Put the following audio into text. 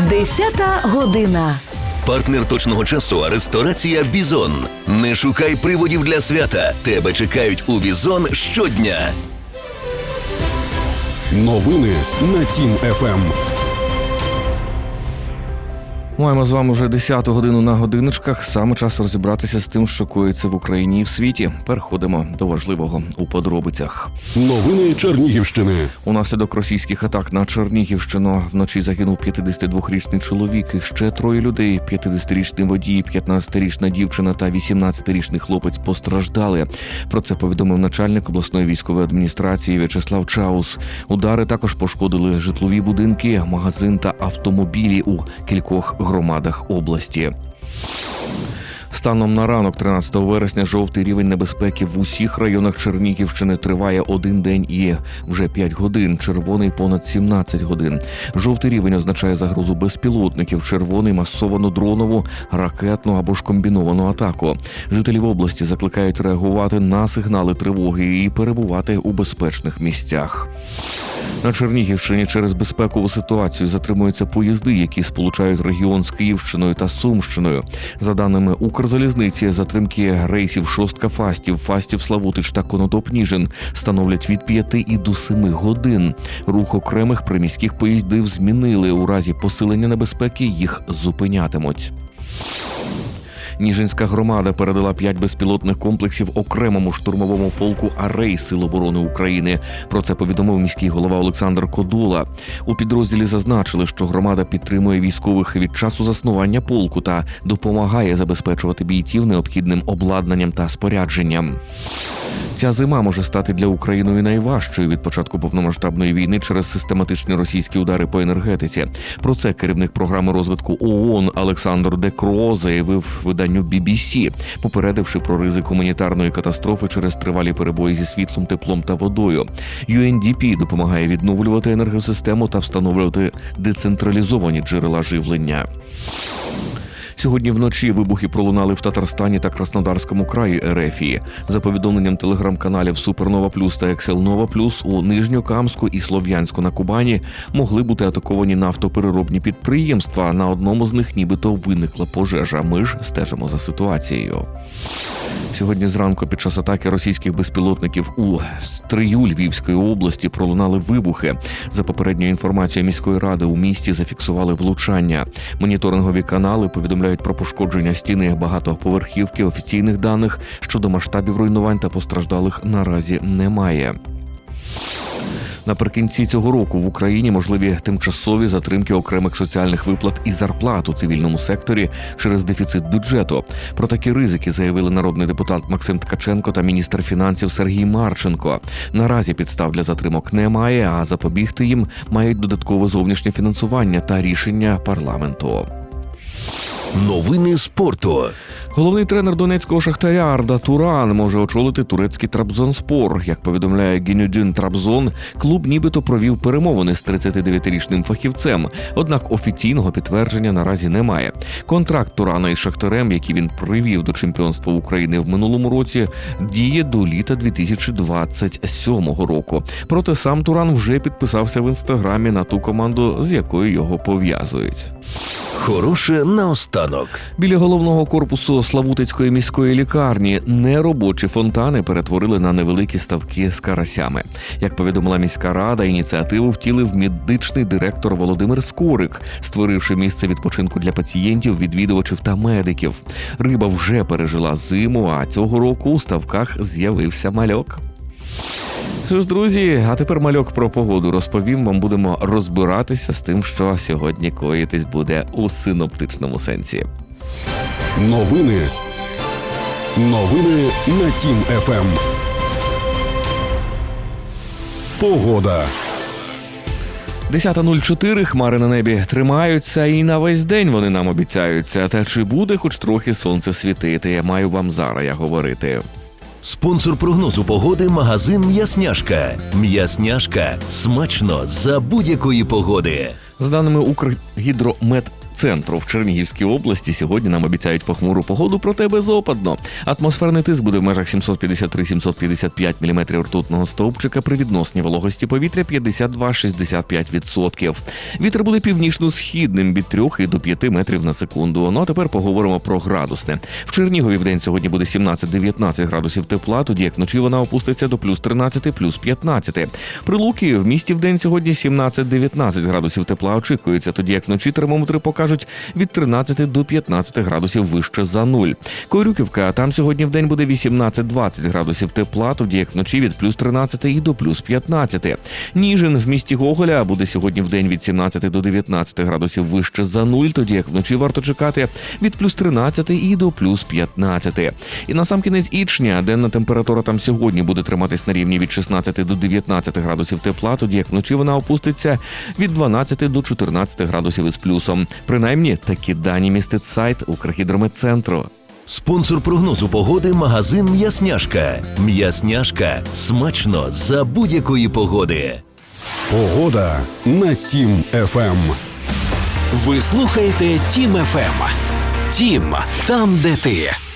10 година. Партнер точного часу – ресторація «Бізон». Не шукай приводів для свята. Тебе чекають у «Бізон» щодня. Новини на Тім ФМ. Маємо з вами вже 10 годину на годиночках. Саме час розібратися з тим, що коїться в Україні і в світі. Переходимо до важливого у подробицях. Новини Чернігівщини. Унаслідок російських атак на Чернігівщину вночі загинув 52-річний чоловік і ще 3 людей. 50-річний водій, 15-річна дівчина та 18-річний хлопець постраждали. Про це повідомив начальник обласної військової адміністрації В'ячеслав Чаус. Удари також пошкодили житлові будинки, магазин та автомобілі у кількох громадах області. Станом на ранок 13 вересня жовтий рівень небезпеки в усіх районах Чернігівщини триває 1 день і вже 5 годин, червоний – понад 17 годин. Жовтий рівень означає загрозу безпілотників, червоний – масовану дронову, ракетну або ж комбіновану атаку. Жителів області закликають реагувати на сигнали тривоги і перебувати у безпечних місцях. На Чернігівщині через безпекову ситуацію затримуються поїзди, які сполучають регіон з Київщиною та Сумщиною. За даними Укрзалізниці, затримки рейсів Шостка-Фастів, Фастів-Славутич та Конотоп-Ніжин становлять від 5 і до 7 годин. Рух окремих приміських поїздів змінили. У разі посилення небезпеки їх зупинятимуть. Ніжинська громада передала 5 безпілотних комплексів окремому штурмовому полку «Арей» Сил оборони України. Про це повідомив міський голова Олександр Кодола. У підрозділі зазначили, що громада підтримує військових від часу заснування полку та допомагає забезпечувати бійців необхідним обладнанням та спорядженням. Ця зима може стати для України найважчою від початку повномасштабної війни через систематичні російські удари по енергетиці. Про це керівник програми розвитку ООН Олександр Декро заявив виданню BBC, попередивши про ризик гуманітарної катастрофи через тривалі перебої зі світлом, теплом та водою. UNDP допомагає відновлювати енергосистему та встановлювати децентралізовані джерела живлення. Сьогодні вночі вибухи пролунали в Татарстані та Краснодарському краї РФ. За повідомленням телеграм-каналів Супернова Плюс та Екселнова Плюс, у Нижньокамську і Слов'янську на Кубані могли бути атаковані нафтопереробні підприємства. На одному з них нібито виникла пожежа. Ми ж стежимо за ситуацією. Сьогодні зранку під час атаки російських безпілотників у Стрию Львівської області пролунали вибухи. За попередньою інформацією міської ради, у місті зафіксували влучання. Моніторингові канали повідомляють про пошкодження стіни багатоповерхівки. Офіційних даних щодо масштабів руйнувань та постраждалих наразі немає. Наприкінці цього року в Україні можливі тимчасові затримки окремих соціальних виплат і зарплат у цивільному секторі через дефіцит бюджету. Про такі ризики заявили народний депутат Максим Ткаченко та міністр фінансів Сергій Марченко. Наразі підстав для затримок немає, а запобігти їм мають додаткове зовнішнє фінансування та рішення парламенту. Новини спорту. Головний тренер донецького «Шахтаря» Арда Туран може очолити турецький Трабзонспор. Як повідомляє Гінюдін Трабзон, клуб нібито провів перемовини з 39-річним фахівцем, однак офіційного підтвердження наразі немає. Контракт Турана із «Шахтарем», який він привів до чемпіонства України в минулому році, діє до літа 2027 року. Проте сам Туран вже підписався в інстаграмі на ту команду, з якою його пов'язують. Хороше наостанок. Біля головного корпусу Славутицької міської лікарні неробочі фонтани перетворили на невеликі ставки з карасями. Як повідомила міська рада, ініціативу втілив медичний директор Володимир Скорик, створивши місце відпочинку для пацієнтів, відвідувачів та медиків. Риба вже пережила зиму, а цього року у ставках з'явився мальок. Що ж, друзі, а тепер мальок про погоду розповім. Вам будемо розбиратися з тим, що сьогодні коїтись буде у синоптичному сенсі. Новини на Тім ФМ. Погода. 10:04, хмари на небі тримаються і на весь день вони нам обіцяються. Та чи буде хоч трохи сонце світити, маю вам зараз я говорити. Спонсор прогнозу погоди – магазин «М'ясняшка». «М'ясняшка» – смачно за будь-якої погоди. За даними Укргідрометцентру, центру. В Чернігівській області сьогодні нам обіцяють похмуру погоду, проте безопадно. Атмосферний тиск буде в межах 753-755 мм ртутного стовпчика при відносній вологості повітря 52-65%. Вітер буде північно-східним від 3 і до 5 метрів на секунду. Ну а тепер поговоримо про градусне. В Чернігові вдень сьогодні буде 17-19 градусів тепла, тоді як вночі вона опуститься до плюс 13, плюс 15. При Луки в місті вдень сьогодні 17-19 градусів тепла очікується, тоді як вночі термометри покажуть від 13 до 15 градусів вище за нуль. Корюківка, там сьогодні вдень буде 18-20 градусів тепла, тоді як вночі від плюс 13 і до плюс 15. Ніжин в місті Гоголя буде сьогодні вдень від 17 до 19 градусів вище за нуль, тоді як вночі варто чекати від плюс 13 і до плюс 15. І насамкінець Ічня, денна температура там сьогодні буде триматись на рівні від 16 до 19 градусів тепла, тоді як вночі вона опуститься від 12 до 14 градусів із плюсом. Принаймні, такі дані містить сайт Укргідрометцентру. Спонсор прогнозу погоди – магазин «М'ясняшка». «М'ясняшка» – смачно за будь-якої погоди. Погода на Тім ФМ. Ви слухаєте Тім ФМ. Тім, там, де ти.